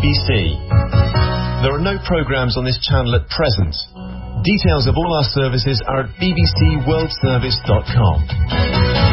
BBC. There are no programmes on this channel at present. Details of all our services are at bbcworldservice.com.